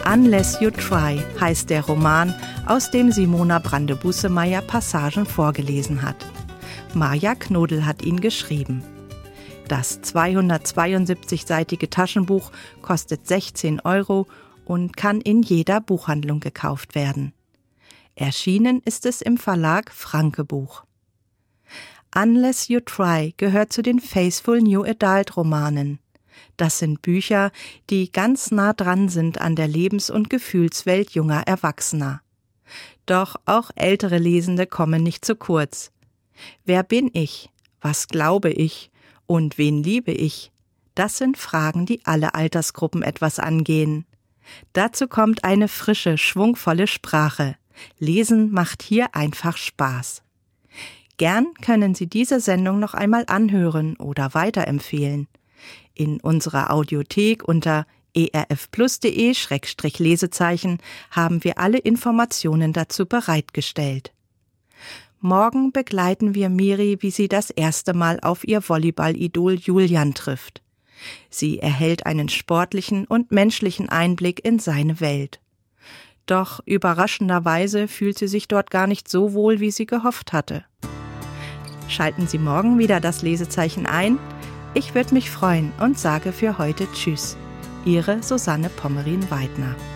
Unless You Try heißt der Roman, aus dem Simona Brande-Bussemeyer Passagen vorgelesen hat. Maja Knodel hat ihn geschrieben. Das 272-seitige Taschenbuch kostet 16 € und kann in jeder Buchhandlung gekauft werden. Erschienen ist es im Verlag Franke Buch. Unless You Try gehört zu den Faithful New Adult Romanen. Das sind Bücher, die ganz nah dran sind an der Lebens- und Gefühlswelt junger Erwachsener. Doch auch ältere Lesende kommen nicht zu kurz. Wer bin ich? Was glaube ich? Und wen liebe ich? Das sind Fragen, die alle Altersgruppen etwas angehen. Dazu kommt eine frische, schwungvolle Sprache. Lesen macht hier einfach Spaß. Gern können Sie diese Sendung noch einmal anhören oder weiterempfehlen. In unserer Audiothek unter erfplus.de/Lesezeichen haben wir alle Informationen dazu bereitgestellt. Morgen begleiten wir Miri, wie sie das erste Mal auf ihr Volleyball-Idol Julian trifft. Sie erhält einen sportlichen und menschlichen Einblick in seine Welt. Doch überraschenderweise fühlt sie sich dort gar nicht so wohl, wie sie gehofft hatte. Schalten Sie morgen wieder das Lesezeichen ein. Ich würde mich freuen und sage für heute Tschüss. Ihre Susanne Pommerin-Weidner.